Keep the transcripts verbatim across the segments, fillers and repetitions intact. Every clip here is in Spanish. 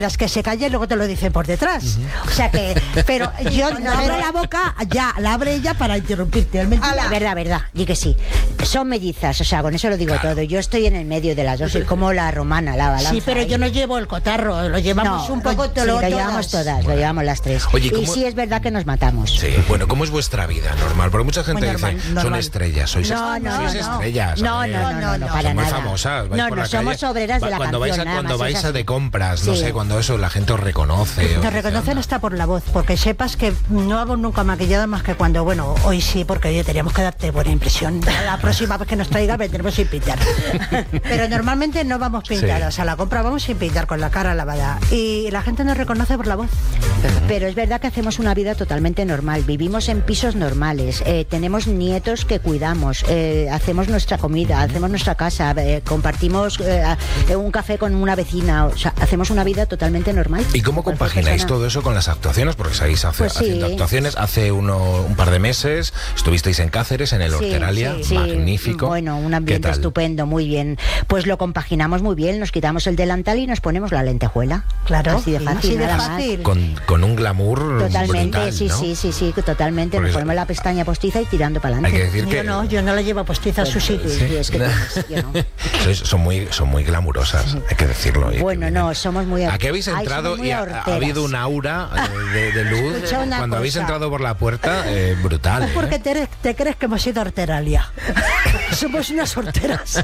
las que se callen luego te lo dicen por detrás. Uh-huh. O sea que, pero yo no abro la boca, ya la abre ella para interrumpirte. Es mentira. Verdad, verdad, y que sí. Son mellizas, o sea, con eso lo digo claro. todo. Yo estoy en el medio de las dos, soy como la romana, la balanza. Sí, pero ahí. Yo no llevo el cotarro, lo llevamos no, un poco sí, lo, lo llevamos todas, bueno. lo llevamos las tres. Oye, y sí es verdad que nos matamos. Sí, bueno, ¿cómo es vuestra vida normal? Porque mucha gente normal, dice, normal. son estrellas, sois, no, no, sois no. estrellas. No, no, no, no, no, no, para son nada. muy famosas, vais no, por no, la somos calle. obreras de la cuando canción. Vais a, cuando vais a de compras, sí. no sé, cuando eso, la gente os reconoce. Nos reconocen hasta por la voz, porque sepas que no hago nunca maquillada más que cuando, bueno, hoy sí, porque oye, teníamos que darte buena impresión. La próxima vez que nos traiga vendremos sin pintar. Pero normalmente no vamos pintadas, sí. a la compra vamos sin pintar, con la cara lavada. Y la gente nos reconoce por la voz. Pero es verdad que hacemos una vida totalmente normal, vivimos en pisos normales, eh, tenemos nietos que cuidamos, eh, hacemos nuestra comida, hacemos nuestra casa, eh, compartimos eh, un café con una vecina, o sea, hacemos una vida totalmente normal. ¿Y cómo compagináis todo eso con las actuaciones? Porque seguís hace, pues sí. haciendo actuaciones. Hace uno, un par de meses estuvisteis en Cáceres, en el sí, Horteralia, sí, magnífico. Bueno, un ambiente estupendo, muy bien. Pues lo compaginamos muy bien, nos quitamos el delantal y nos ponemos la lentejuela. Claro, así de fácil, así de nada fácil. más. Con, con un glamour totalmente, brutal, sí, ¿no? sí, sí, sí, totalmente. Porque nos ponemos la pestaña postiza y tirando para adelante. Hay que decir yo que no, yo no la llevo postiza a su sitio. Sí, sí, es que tienes, yo no. Sois, son muy, son muy glamurosas, hay que decirlo. Bueno, no, somos muy. ¿A qué habéis entrado? Ay, y ha, ha habido un aura de, de luz cuando cosa. habéis entrado por la puerta, eh, brutal. Es porque ¿eh? te, te crees que hemos ido a Horteralia. Somos unas horteras.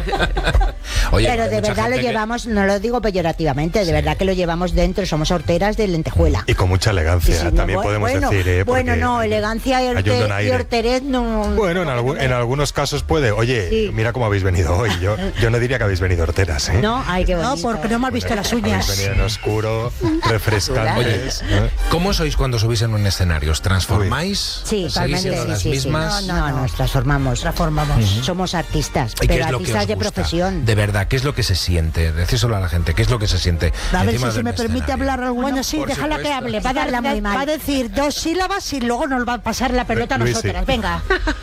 Oye, pero de verdad lo que... llevamos, no lo digo peyorativamente, de sí. verdad que lo llevamos dentro, somos horteras de lentejuela. Y con mucha elegancia, sí, sí, también no, podemos bueno, decir. ¿eh? Bueno, no, elegancia y, horte, y horterez no. Bueno, en, algún, en algunos casos puede. Oye, sí. mira cómo habéis venido hoy. Yo, yo no diría que habéis venido horteras, ¿eh? No, ay, qué bonito. No, porque no hemos visto las uñas. Habéis venido en oscuro, refrescantes. Oye, ¿eh? ¿Cómo sois cuando subís en un escenario? ¿Os transformáis? Sí, totalmente. ¿Seguís siendo sí, las sí, mismas? Sí. No, no, no, nos transformamos. transformamos. Uh-huh. Somos artistas, ¿Y pero qué es lo artistas que os de gusta? profesión. De verdad, ¿qué es lo que se siente? Decíselo a la gente, ¿qué es lo que se siente? A ver si se me permite escenario? hablar alguno. Bueno, sí, Por déjala supuesto. que hable. Va a, dar, muy mal. va a decir dos sílabas y luego nos va a pasar la pelota a nosotras. Sí. Venga.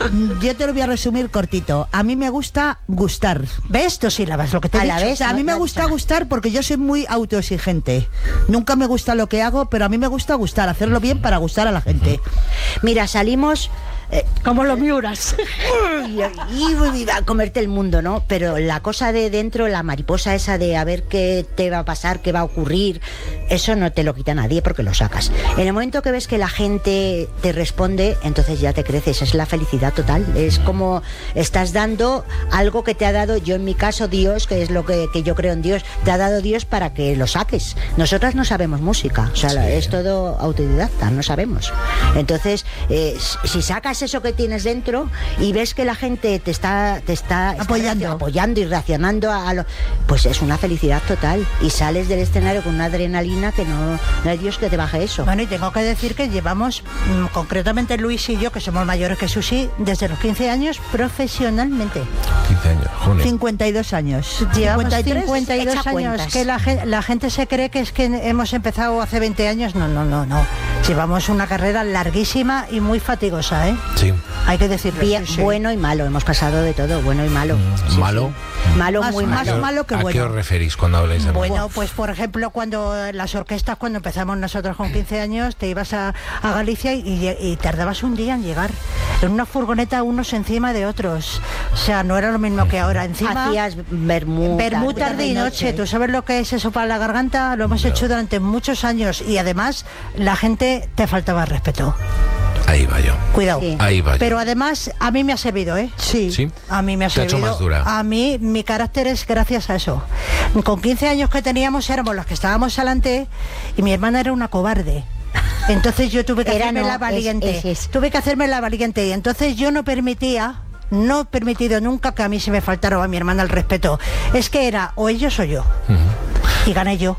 Yo te lo voy a resumir cortito. A mí me gusta gustar. ¿Ves? Dos sílabas, lo que te he a dicho. La vez, o sea, a mí no, me no, gusta no. gustar porque yo soy muy autoexigente. Nunca me gusta lo que hago, pero a mí me gusta gustar, hacerlo bien para gustar a la gente. Mira, salimos... Eh, como los miuras y, y, y a comerte el mundo, ¿no? Pero la cosa de dentro, la mariposa esa de a ver qué te va a pasar, qué va a ocurrir, eso no te lo quita nadie porque lo sacas. En el momento que ves que la gente te responde, entonces ya te creces, es la felicidad total. Es como estás dando algo que te ha dado, yo en mi caso Dios, que es lo que, que yo creo en Dios, te ha dado Dios para que lo saques. Nosotras no sabemos música, o sea, sí. es todo autodidacta, no sabemos. Entonces, eh, si sacas eso que tienes dentro y ves que la gente te está te está apoyando, está apoyando y reaccionando a, a lo, pues es una felicidad total y sales del escenario con una adrenalina que no, no hay Dios que te baje eso. Bueno, y tengo que decir que llevamos mmm, concretamente Luis y yo, que somos mayores que Susi, desde los quince años profesionalmente. quince años, joder. cincuenta y dos años. Llevamos cincuenta y dos años. Que la, la gente se cree que es que hemos empezado hace veinte años. No, no, no, no. Llevamos una carrera larguísima y muy fatigosa, ¿eh? Sí. Hay que decirlo. Bien, sí, sí. Bueno y malo, hemos pasado de todo, bueno y malo. Mm, sí, ¿Malo? Sí. Malo, más, muy más malo. malo que ¿A bueno. qué os referís cuando habláis de malo? Bueno, pues por ejemplo, cuando las orquestas, cuando empezamos nosotros con quince años, te ibas a, a Galicia y, y tardabas un día en llegar. En una furgoneta unos encima de otros. O sea, no era lo mismo que ahora. Encima hacías vermú, vermú tarde y noche. ¿Tú sabes lo que es eso para la garganta? Lo hemos no. hecho durante muchos años y además la gente te faltaba respeto. Ahí va yo. Cuidado. Sí. Ahí va yo. Pero además a mí me ha servido, ¿eh? Sí. ¿Sí? A mí me ha ¿Te ha servido. hecho más dura? A mí mi carácter es gracias a eso. Con quince años que teníamos éramos las que estábamos adelante y mi hermana era una cobarde. Entonces yo tuve que era hacerme no, la valiente. Es, es, es. Tuve que hacerme la valiente y entonces yo no permitía, no he permitido nunca que a mí se me faltara o a mi hermana el respeto. Es que era o ellos o yo. Uh-huh. Y gané yo.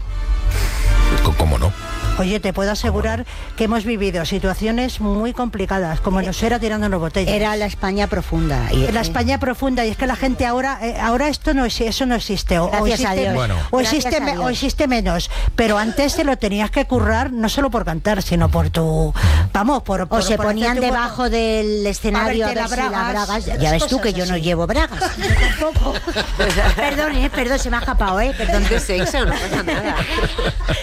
¿Cómo no? Oye, te puedo asegurar que hemos vivido situaciones muy complicadas, como nos era tirándonos botellas. Era la España profunda. Y, la España profunda, y es que la gente ahora, eh, ahora esto no es, eso no existe. O, o existe, a Dios. Bueno. o, existe me, o existe menos. Pero antes te lo tenías que currar, no solo por cantar, sino por tu, vamos, por. por o se por ponían tu debajo voto. del escenario a ver, a ver si si la bragas, bragas. Ya ves tú que yo así. no llevo bragas. Yo tampoco. Perdón, eh, perdón, se me ha escapado, eh. Perdón. De sexo, no pasa nada.